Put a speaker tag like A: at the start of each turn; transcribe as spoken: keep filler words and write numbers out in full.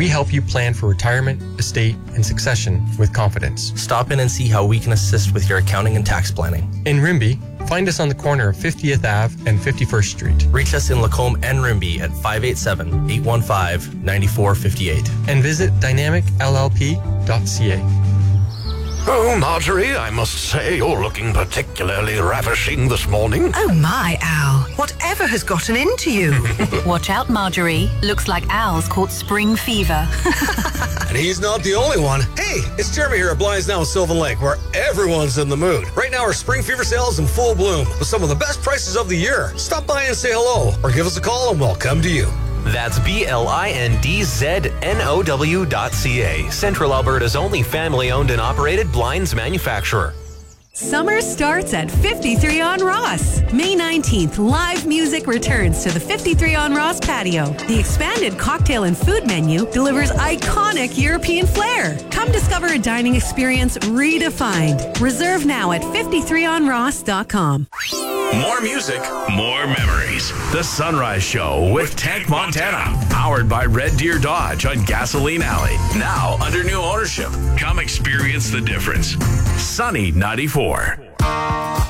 A: we help you plan for retirement, estate, and succession with confidence.
B: Stop in and see how we can assist with your accounting and tax planning.
A: In Rimbey, find us on the corner of fiftieth Avenue and fifty-first Street.
B: Reach us in Lacombe and Rimbey at five eight seven, eight one five, nine four five eight.
A: And visit dynamic L L P dot C A.
C: Oh, Marjorie, I must say you're looking particularly ravishing this morning.
D: Oh my, Al. Whatever has gotten into you?
E: Watch out, Marjorie. Looks like Al's caught spring fever.
F: And he's not the only one. Hey, it's Jeremy here at Blinds Now in Sylvan Lake, where everyone's in the mood. Right now, our spring fever sale is in full bloom with some of the best prices of the year. Stop by and say hello, or give us a call and we'll come to you.
G: That's B L I N D Z N O W dot C A, Central Alberta's only family-owned and operated blinds manufacturer.
H: Summer starts at fifty-three on Ross. May nineteenth, live music returns to the fifty-three on Ross patio. The expanded cocktail and food menu delivers iconic European flair. Come discover a dining experience redefined. Reserve now at fifty-three on ross dot com.
I: More music, more memories. The Sunrise Show with Tank Montana. Powered by Red Deer Dodge on Gasoline Alley. Now under new ownership. Come experience the difference. Sunny ninety-four.